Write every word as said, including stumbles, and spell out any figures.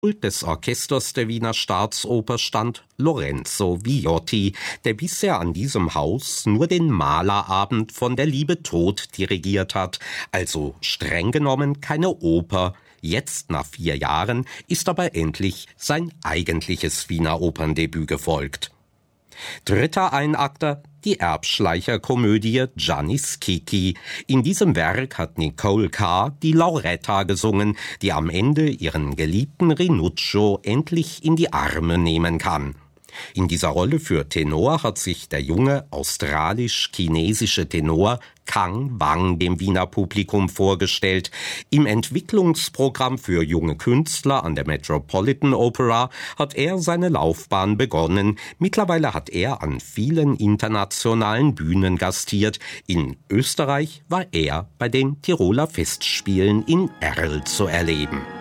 des Orchesters der Wiener Staatsoper stand Lorenzo Viotti, der bisher an diesem Haus nur den Malerabend von der Liebe tot dirigiert hat, also streng genommen keine Oper. Jetzt, nach vier Jahren, ist aber endlich sein eigentliches Wiener Operndebüt gefolgt. Dritter Einakter, die Erbschleicher-Komödie Giannis Kiki. In diesem Werk hat Nicole Carr die Lauretta gesungen, die am Ende ihren geliebten Rinuccio endlich in die Arme nehmen kann. In dieser Rolle für Tenor hat sich der junge australisch-chinesische Tenor Kang Wang dem Wiener Publikum vorgestellt. Im Entwicklungsprogramm für junge Künstler an der Metropolitan Opera hat er seine Laufbahn begonnen. Mittlerweile hat er an vielen internationalen Bühnen gastiert. In Österreich war er bei den Tiroler Festspielen in Erl zu erleben.